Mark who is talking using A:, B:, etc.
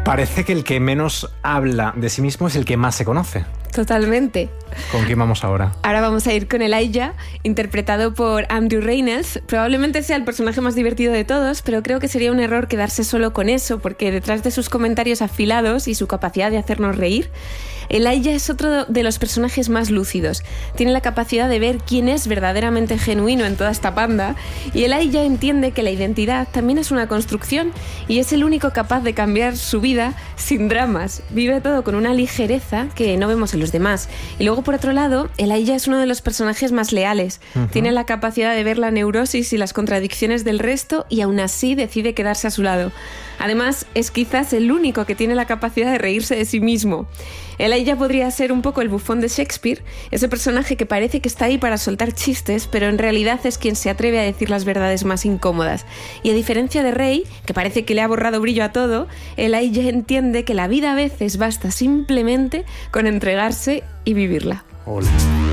A: Parece que el que menos habla de sí mismo es el que más se conoce.
B: Totalmente.
A: ¿Con quién vamos ahora?
B: Ahora vamos a ir con Elijah, interpretado por Andrew Rannells. Probablemente sea el personaje más divertido de todos, pero creo que sería un error quedarse solo con eso, porque detrás de sus comentarios afilados y su capacidad de hacernos reír, Elijah es otro de los personajes más lúcidos. Tiene la capacidad de ver quién es verdaderamente genuino en toda esta panda, y Elijah entiende que la identidad también es una construcción y es el único capaz de cambiar su vida sin dramas. Vive todo con una ligereza que no vemos en los demás. Y luego, por otro lado, Elijah es uno de los personajes más leales. Tiene la capacidad de ver la neurosis y las contradicciones del resto y aún así decide quedarse a su lado. Además, es quizás el único que tiene la capacidad de reírse de sí mismo. Elijah podría ser un poco el bufón de Shakespeare, ese personaje que parece que está ahí para soltar chistes, pero en realidad es quien se atreve a decir las verdades más incómodas. Y a diferencia de Ray, que parece que le ha borrado brillo a todo, Elijah entiende que la vida a veces basta simplemente con entregarse y vivirla.
A: Hola.